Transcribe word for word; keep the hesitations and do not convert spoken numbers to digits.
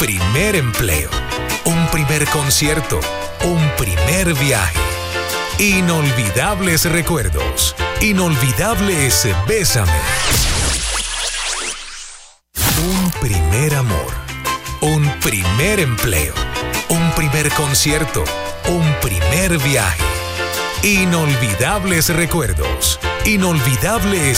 primer empleo, un primer concierto, un primer viaje. Inolvidables recuerdos, inolvidables Bésame. Un primer amor, un primer empleo, un primer concierto, un primer viaje. Inolvidables recuerdos, inolvidables